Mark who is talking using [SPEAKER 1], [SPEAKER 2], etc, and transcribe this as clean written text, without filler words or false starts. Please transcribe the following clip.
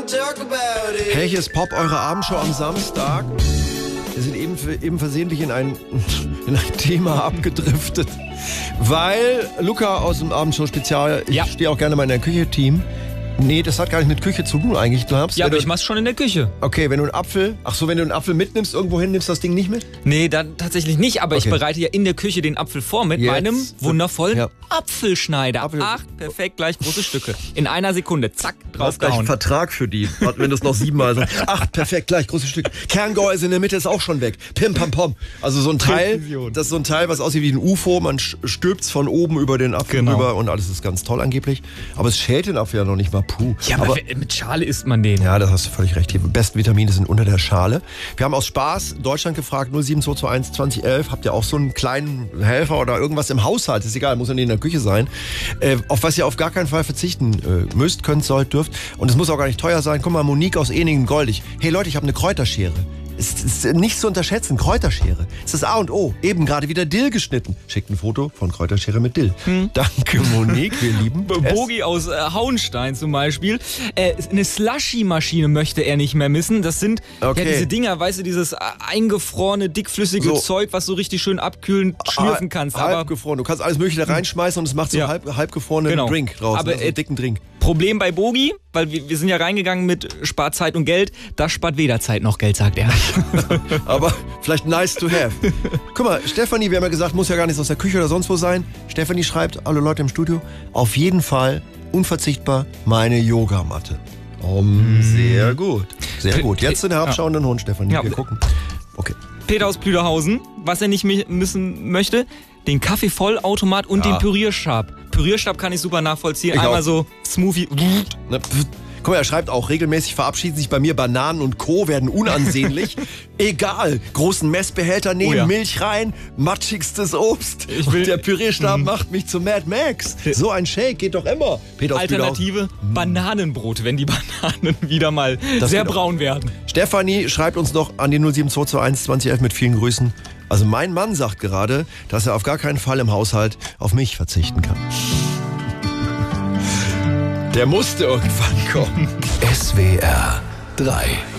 [SPEAKER 1] Hey, hier ist Pop, eure Abendshow am Samstag. Wir sind eben versehentlich in ein Thema abgedriftet, weil Luca aus dem Abendshow-Spezial, ich stehe auch gerne mal in der Küche-Team. Nee, das hat gar nicht mit Küche zu tun eigentlich.
[SPEAKER 2] Ja, aber ich mach's schon in der Küche.
[SPEAKER 1] Okay, wenn du einen Apfel mitnimmst irgendwo hin, nimmst du das Ding nicht mit?
[SPEAKER 2] Nee, dann tatsächlich nicht, aber ich bereite ja in der Küche den Apfel vor mit meinem wundervollen Apfelschneider. Ach, perfekt, gleich große Stücke. In einer Sekunde, zack, draufgehauen.
[SPEAKER 1] Gleich einen Vertrag für die, wenn du es noch 7-mal sagst. Ach, perfekt, gleich große Stücke. Kerngehäuse in der Mitte ist auch schon weg. Pim, pam, pom. Also so ein Teil, das ist so ein Teil, was aussieht wie ein UFO. Man stülpt's von oben über den Apfel rüber und alles ist ganz toll angeblich. Aber es schält den Apfel ja noch nicht mal. Puh.
[SPEAKER 2] Ja, aber mit Schale isst man den.
[SPEAKER 1] Ja, das hast du völlig recht. Die besten Vitamine sind unter der Schale. Wir haben aus Spaß Deutschland gefragt, 07221 2011. Habt ihr auch so einen kleinen Helfer oder irgendwas im Haushalt? Ist egal, muss ja nicht in der Küche sein. Auf was ihr auf gar keinen Fall verzichten müsst, könnt, sollt, dürft. Und es muss auch gar nicht teuer sein. Guck mal, Monique aus Eningen, goldig. Hey Leute, ich habe eine Kräuterschere. Ist nicht zu unterschätzen, Kräuterschere. Es ist A und O. Eben gerade wieder Dill geschnitten. Schickt ein Foto von Kräuterschere mit Dill. Danke, Monique, wir lieben
[SPEAKER 2] Bogi aus Hauenstein zum Beispiel. Eine Slushy-Maschine möchte er nicht mehr missen. Das sind diese Dinger, weißt du, dieses eingefrorene, dickflüssige Zeug, was so richtig schön abkühlen, schlürfen kannst.
[SPEAKER 1] Halbgefroren. Du kannst alles Mögliche da reinschmeißen und es macht so halbgefrorenen Drink draus.
[SPEAKER 2] Aber
[SPEAKER 1] also einen dicken Drink.
[SPEAKER 2] Problem bei Bogi, weil wir sind ja reingegangen mit spart Zeit und Geld. Das spart weder Zeit noch Geld, sagt er.
[SPEAKER 1] Aber vielleicht nice to have. Guck mal, Stefanie, wir haben ja gesagt, muss ja gar nichts aus der Küche oder sonst wo sein. Stefanie schreibt, alle Leute im Studio, auf jeden Fall unverzichtbar meine Yogamatte. Sehr gut. Sehr gut. Jetzt in der herabschauenden Hund, Stefanie. Wir gucken. Okay.
[SPEAKER 2] Peter aus Plüderhausen, was er nicht missen möchte, den Kaffeevollautomat und den Pürierstab. Pürierstab kann ich super nachvollziehen. Einmal so Smoothie.
[SPEAKER 1] Guck mal, er schreibt auch, regelmäßig verabschieden sich bei mir Bananen und Co. werden unansehnlich. Egal, großen Messbehälter nehmen, Milch rein, matschigstes Obst. Und der Pürierstab macht mich zu Mad Max. So ein Shake geht doch immer. Peter
[SPEAKER 2] Alternative, Bananenbrot, wenn die Bananen wieder mal sehr braun werden.
[SPEAKER 1] Stefanie schreibt uns noch an die 07221 2011 mit vielen Grüßen. Also mein Mann sagt gerade, dass er auf gar keinen Fall im Haushalt auf mich verzichten kann. Der musste irgendwann kommen.
[SPEAKER 3] SWR 3